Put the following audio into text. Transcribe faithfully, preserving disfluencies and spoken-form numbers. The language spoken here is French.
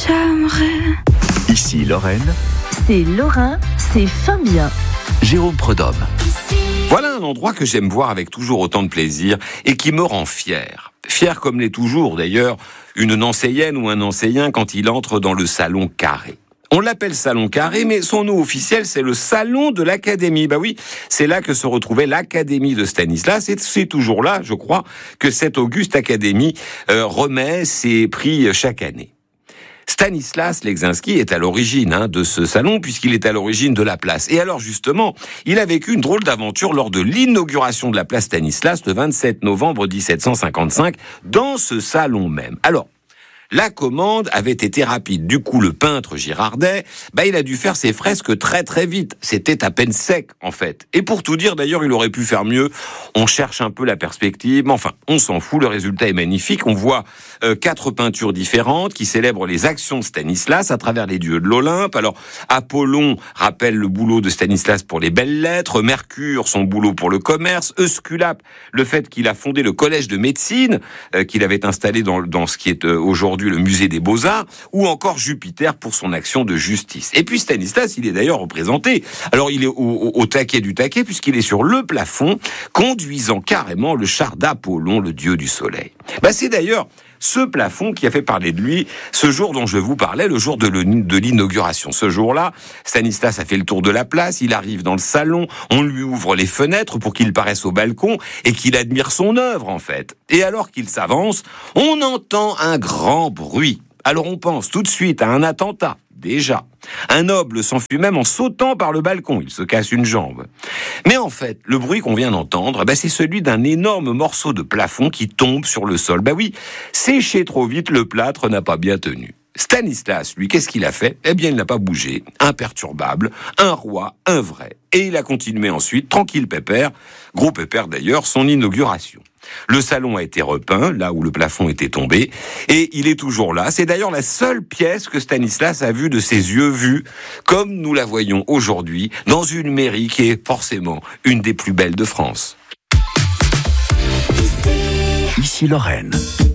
j'aimerais. Ici Lorraine, C'est Lorrain, c'est Fabien. Jérôme Prudhomme. Voilà un endroit que j'aime voir avec toujours autant de plaisir et qui me rend fier. Fier comme l'est toujours d'ailleurs une Nancéienne ou un Nancéien quand il entre dans le salon carré. On l'appelle salon carré, mais son nom officiel, c'est le salon de l'Académie. Bah oui, c'est là que se retrouvait l'Académie de Stanislas, et c'est toujours là, je crois, que cette auguste Académie euh, remet ses prix chaque année. Stanislas Leczinski est à l'origine hein, de ce salon, puisqu'il est à l'origine de la place. Et alors justement, il a vécu une drôle d'aventure lors de l'inauguration de la place Stanislas le vingt-sept novembre dix-sept cent cinquante-cinq, dans ce salon même. Alors, la commande avait été rapide. Du coup, le peintre Girardet, bah, il a dû faire ses fresques très très vite. C'était à peine sec, en fait. Et pour tout dire, d'ailleurs, il aurait pu faire mieux. On cherche un peu la perspective, mais enfin, on s'en fout. Le résultat est magnifique. On voit euh, quatre peintures différentes qui célèbrent les actions de Stanislas à travers les dieux de l'Olympe. Alors, Apollon rappelle le boulot de Stanislas pour les belles lettres, Mercure, son boulot pour le commerce, Esculape, le fait qu'il a fondé le collège de médecine, euh, qu'il avait installé dans, dans ce qui est euh, aujourd'hui le musée des Beaux-Arts, ou encore Jupiter pour son action de justice. Et puis Stanislas, il est d'ailleurs représenté. Alors il est au, au, au taquet du taquet, puisqu'il est sur le plafond, conduisant carrément le char d'Apollon, le dieu du soleil. Bah, c'est d'ailleurs ce plafond qui a fait parler de lui ce jour dont je vous parlais, le jour de, le, de l'inauguration. Ce jour-là, Stanislas a fait le tour de la place, il arrive dans le salon, on lui ouvre les fenêtres pour qu'il paraisse au balcon et qu'il admire son œuvre, en fait. Et alors qu'il s'avance, on entend un grand bruit. Alors on pense tout de suite à un attentat. Déjà. Un noble s'enfuit même en sautant par le balcon. Il se casse une jambe. Mais en fait, le bruit qu'on vient d'entendre, bah, c'est celui d'un énorme morceau de plafond qui tombe sur le sol. Bah oui, séché trop vite, le plâtre n'a pas bien tenu. Stanislas, lui, qu'est-ce qu'il a fait ? Eh bien, il n'a pas bougé. Imperturbable. Un roi, un vrai. Et il a continué ensuite, tranquille pépère, gros pépère d'ailleurs, son inauguration. Le salon a été repeint, là où le plafond était tombé, et il est toujours là. C'est d'ailleurs la seule pièce que Stanislas a vue de ses yeux vus, comme nous la voyons aujourd'hui, dans une mairie qui est forcément une des plus belles de France. Ici Lorraine.